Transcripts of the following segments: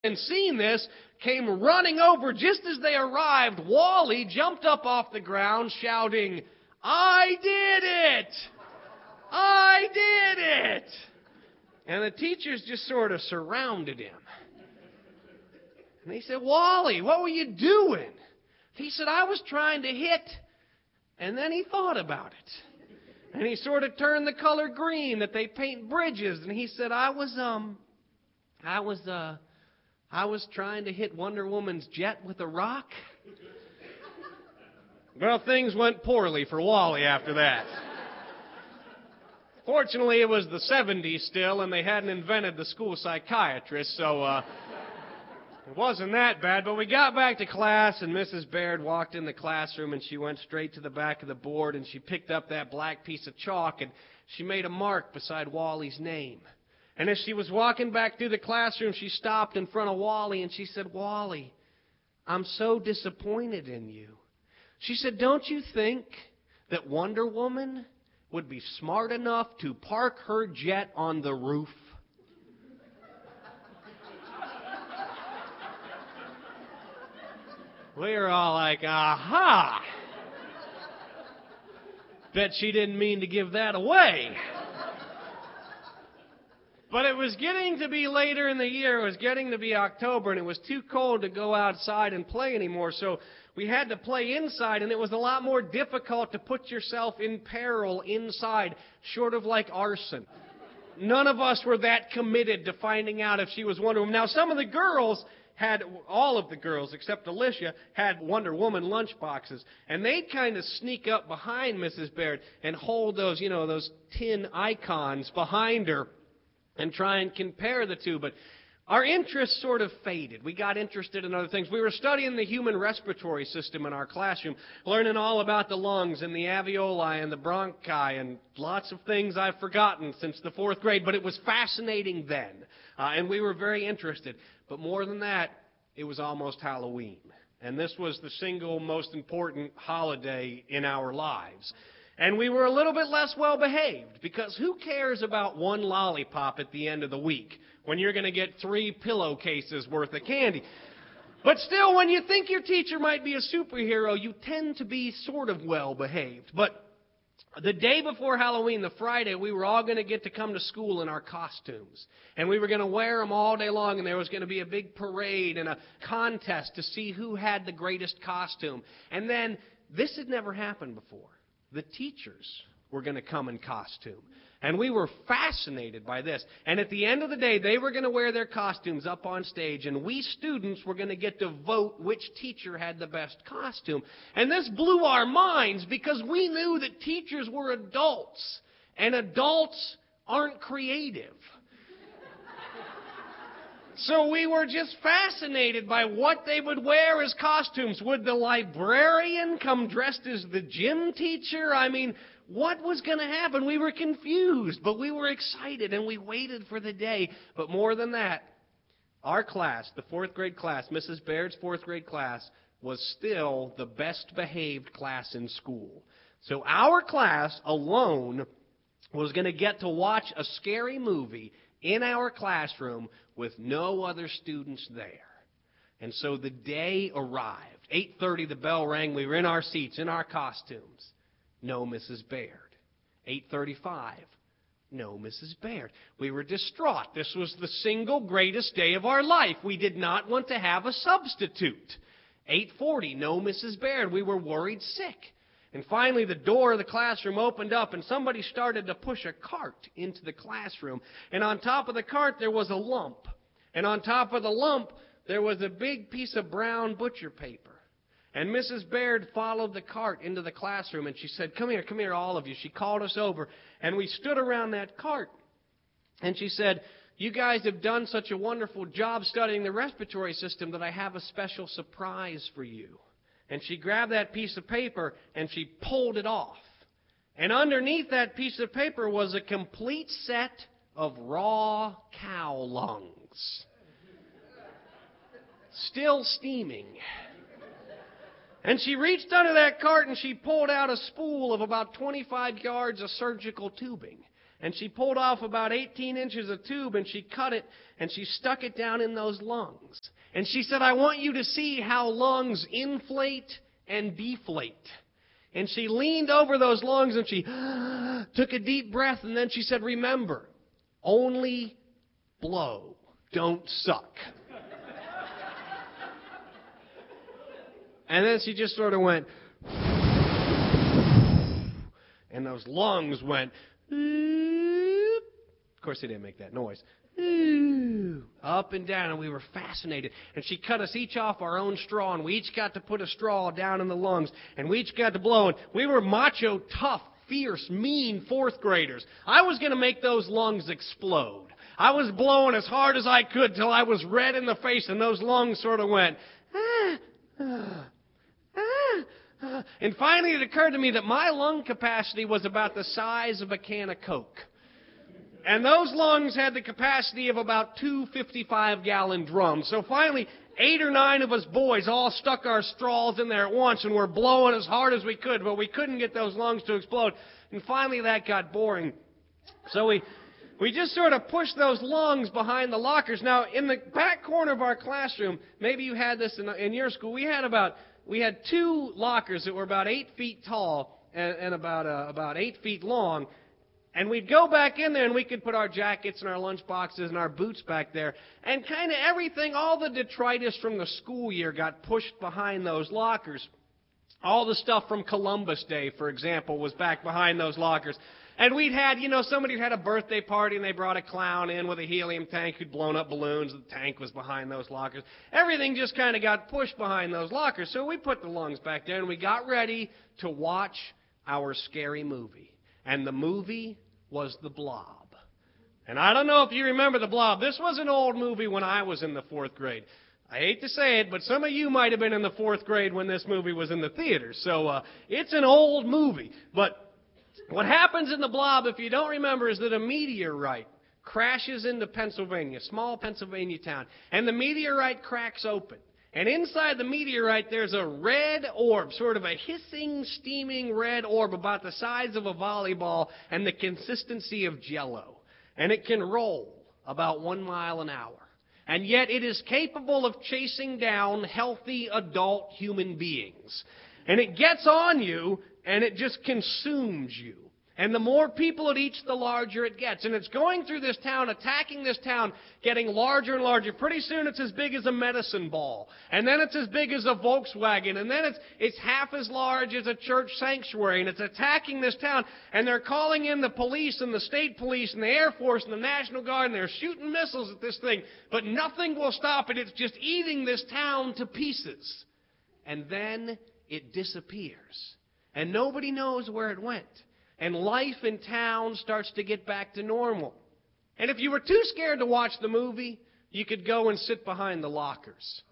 and seeing this, came running over. Just as they arrived, Wally jumped up off the ground shouting, "I did it! I did it!" And the teachers just sort of surrounded him. And they said, "Wally, what were you doing?" He said, "I was trying to hit." And then he thought about it. And he sort of turned the color green that they paint bridges. And he said, I was trying to hit Wonder Woman's jet with a rock." Well, things went poorly for Wally after that. Fortunately, it was the 70s still, and they hadn't invented the school psychiatrist, so it wasn't that bad. But we got back to class, and Mrs. Baird walked in the classroom, and she went straight to the back of the board, and she picked up that black piece of chalk, and she made a mark beside Wally's name. And as she was walking back through the classroom, she stopped in front of Wally, and she said, "Wally, I'm so disappointed in you." She said, "Don't you think that Wonder Woman would be smart enough to park her jet on the roof?" We were all like, aha! Bet she didn't mean to give that away. But it was getting to be later in the year. It was getting to be October, and it was too cold to go outside and play anymore. So we had to play inside, and it was a lot more difficult to put yourself in peril inside, short of like arson. None of us were that committed to finding out if she was Wonder Woman. Now, some of the girls all of the girls except Alicia had Wonder Woman lunchboxes, and they'd kind of sneak up behind Mrs. Baird and hold those tin icons behind her and try and compare the two. But our interest sort of faded. We got interested in other things. We were studying the human respiratory system in our classroom, learning all about the lungs and the alveoli and the bronchi and lots of things I've forgotten since the 4th grade. But it was fascinating then, and we were very interested. But more than that, it was almost Halloween. And this was the single most important holiday in our lives. And we were a little bit less well behaved, because who cares about one lollipop at the end of the week when you're going to get 3 pillowcases worth of candy? But still, when you think your teacher might be a superhero, you tend to be sort of well behaved. But the day before Halloween, the Friday, we were all going to get to come to school in our costumes. And we were going to wear them all day long, and there was going to be a big parade and a contest to see who had the greatest costume. And then, this had never happened before. The teachers were going to come in costume. And we were fascinated by this. And at the end of the day, they were going to wear their costumes up on stage, and we students were going to get to vote which teacher had the best costume. And this blew our minds, because we knew that teachers were adults, and adults aren't creative. So we were just fascinated by what they would wear as costumes. Would the librarian come dressed as the gym teacher? I mean, what was going to happen? We were confused, but we were excited, and we waited for the day. But more than that, our class, the 4th grade class, Mrs. Baird's 4th grade class, was still the best behaved class in school. So our class alone was going to get to watch a scary movie in our classroom with no other students there. And so the day arrived. 8:30, the bell rang. We were in our seats, in our costumes. No Mrs. Baird. 8:35. No Mrs. Baird. We were distraught. This was the single greatest day of our life. We did not want to have a substitute. 8:40. No Mrs. Baird. We were worried sick. And finally, the door of the classroom opened up, and somebody started to push a cart into the classroom. And on top of the cart, there was a lump. And on top of the lump, there was a big piece of brown butcher paper. And Mrs. Baird followed the cart into the classroom, and she said, come here, all of you. She called us over, and we stood around that cart. And she said, you guys have done such a wonderful job studying the respiratory system that I have a special surprise for you. And she grabbed that piece of paper, and she pulled it off. And underneath that piece of paper was a complete set of raw cow lungs. Still steaming. And she reached under that cart, and she pulled out a spool of about 25 yards of surgical tubing. And she pulled off about 18 inches of tube, and she cut it, and she stuck it down in those lungs. And she said, I want you to see how lungs inflate and deflate. And she leaned over those lungs, and she took a deep breath, and then she said, remember, only blow, don't suck. And then she just sort of went, and those lungs went, of course they didn't make that noise, up and down, and we were fascinated. And she cut us each off our own straw, and we each got to put a straw down in the lungs, and we each got to blow. And we were macho, tough, fierce, mean fourth graders. I was going to make those lungs explode. I was blowing as hard as I could till I was red in the face, and those lungs sort of went, And finally it occurred to me that my lung capacity was about the size of a can of Coke. And those lungs had the capacity of about 2 55-gallon drums. So finally, 8 or 9 of us boys all stuck our straws in there at once and were blowing as hard as we could, but we couldn't get those lungs to explode. And finally that got boring. So we just sort of pushed those lungs behind the lockers. Now, in the back corner of our classroom, maybe you had this in your school, we had 2 lockers that were about 8 feet tall and about 8 feet long. And we'd go back in there, and we could put our jackets and our lunch boxes and our boots back there. And kind of everything, all the detritus from the school year got pushed behind those lockers. All the stuff from Columbus Day, for example, was back behind those lockers. And we'd had, somebody had a birthday party, and they brought a clown in with a helium tank who'd blown up balloons. The tank was behind those lockers. Everything just kind of got pushed behind those lockers. So we put the lungs back there, and we got ready to watch our scary movie. And the movie was The Blob. And I don't know if you remember The Blob. This was an old movie when I was in the 4th grade. I hate to say it, but some of you might have been in the 4th grade when this movie was in the theater. So it's an old movie. But what happens in The Blob, if you don't remember, is that a meteorite crashes into Pennsylvania, a small Pennsylvania town. And the meteorite cracks open. And inside the meteorite, there's a red orb, sort of a hissing, steaming red orb about the size of a volleyball and the consistency of Jell-O. And it can roll about 1 mile an hour. And yet it is capable of chasing down healthy adult human beings. And it gets on you, and it just consumes you. And the more people it eats, the larger it gets. And it's going through this town, attacking this town, getting larger and larger. Pretty soon it's as big as a medicine ball. And then it's as big as a Volkswagen. And then it's half as large as a church sanctuary. And it's attacking this town. And they're calling in the police and the state police and the Air Force and the National Guard. And they're shooting missiles at this thing. But nothing will stop it. It's just eating this town to pieces. And then it disappears. And nobody knows where it went. And life in town starts to get back to normal. And if you were too scared to watch the movie, you could go and sit behind the lockers.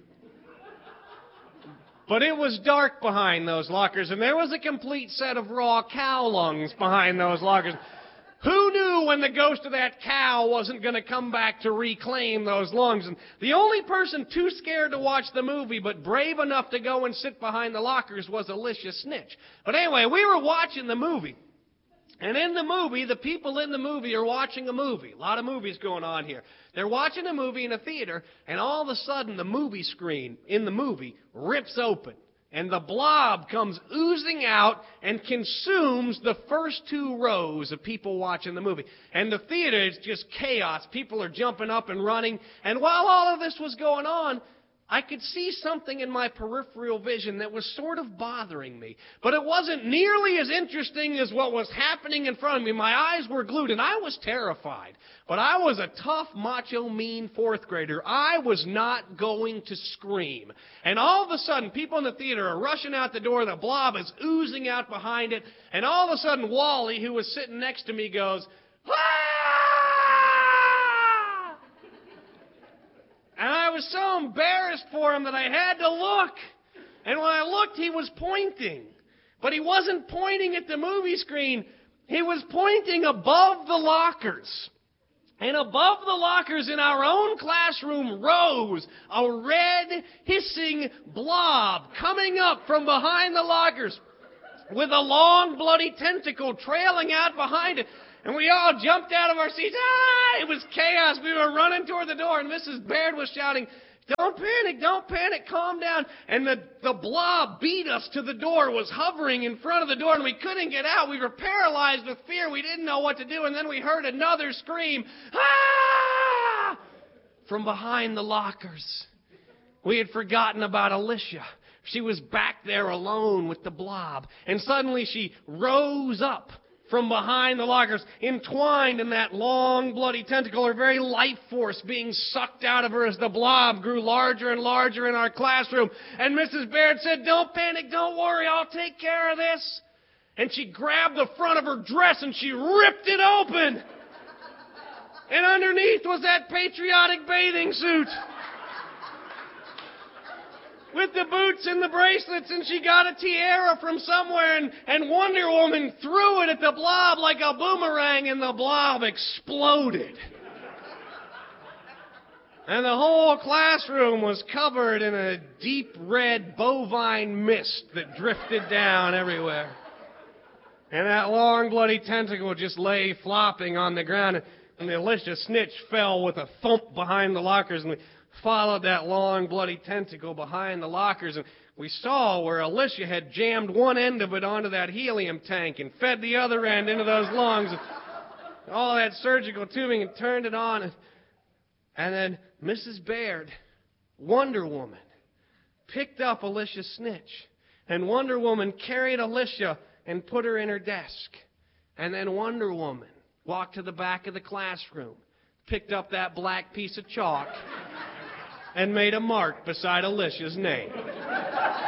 But it was dark behind those lockers, and there was a complete set of raw cow lungs behind those lockers. Who knew when the ghost of that cow wasn't going to come back to reclaim those lungs? And the only person too scared to watch the movie but brave enough to go and sit behind the lockers was Alicia Snitch. But anyway, we were watching the movie. And in the movie, the people in the movie are watching a movie. A lot of movies going on here. They're watching a movie in a theater, and all of a sudden the movie screen in the movie rips open. And the blob comes oozing out and consumes the first 2 rows of people watching the movie. And the theater is just chaos. People are jumping up and running. And while all of this was going on, I could see something in my peripheral vision that was sort of bothering me. But it wasn't nearly as interesting as what was happening in front of me. My eyes were glued, and I was terrified. But I was a tough, macho, mean 4th grader. I was not going to scream. And all of a sudden, people in the theater are rushing out the door. The blob is oozing out behind it. And all of a sudden, Wally, who was sitting next to me, goes, "Ah!" And I was so embarrassed for him that I had to look. And when I looked, he was pointing. But he wasn't pointing at the movie screen. He was pointing above the lockers. And above the lockers in our own classroom rose a red, hissing blob coming up from behind the lockers with a long, bloody tentacle trailing out behind it. And we all jumped out of our seats. Ah! It was chaos. We were running toward the door, and Mrs. Baird was shouting, don't panic, calm down. And the blob beat us to the door, was hovering in front of the door, and we couldn't get out. We were paralyzed with fear. We didn't know what to do. And then we heard another scream, ah! From behind the lockers. We had forgotten about Alicia. She was back there alone with the blob. And suddenly she rose up from behind the lockers, entwined in that long, bloody tentacle, her very life force being sucked out of her as the blob grew larger and larger in our classroom. And Mrs. Baird said, don't panic, don't worry, I'll take care of this. And she grabbed the front of her dress and she ripped it open. And underneath was that patriotic bathing suit with the boots and the bracelets, and she got a tiara from somewhere, and Wonder Woman threw it at the blob like a boomerang, and the blob exploded. And the whole classroom was covered in a deep red bovine mist that drifted down everywhere. And that long bloody tentacle just lay flopping on the ground, and the Alicia snitch fell with a thump behind the lockers, and we followed that long, bloody tentacle behind the lockers, and we saw where Alicia had jammed one end of it onto that helium tank and fed the other end into those lungs, and all that surgical tubing, and turned it on. And then Mrs. Baird, Wonder Woman, picked up Alicia Snitch, and Wonder Woman carried Alicia and put her in her desk. And then Wonder Woman walked to the back of the classroom, picked up that black piece of chalk, and made a mark beside Alicia's name.